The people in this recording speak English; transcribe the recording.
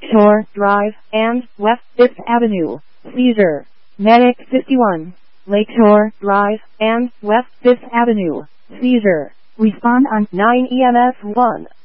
Lakeshore Drive and West 5th Avenue. Seizure. Medic 51. Lakeshore Drive and West 5th Avenue. Seizure. Respond on 9 EMS 1.